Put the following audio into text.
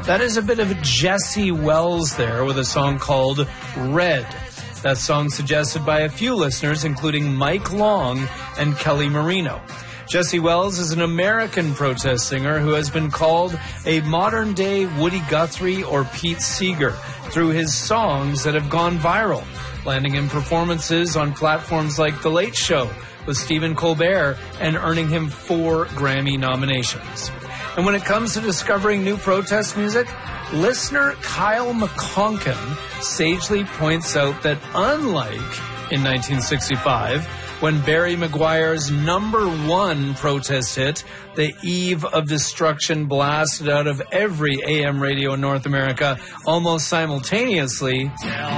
That is a bit of Jesse Wells there with a song called Red. That song suggested by a few listeners, including Mike Long and Kelly Marino. Jesse Wells is an American protest singer who has been called a modern-day Woody Guthrie or Pete Seeger through his songs that have gone viral, landing in performances on platforms like The Late Show with Stephen Colbert and earning him 4 Grammy nominations. And when it comes to discovering new protest music, listener Kyle McConkin sagely points out that unlike in 1965, when Barry Maguire's #1 protest hit, The Eve of Destruction, blasted out of every AM radio in North America almost simultaneously,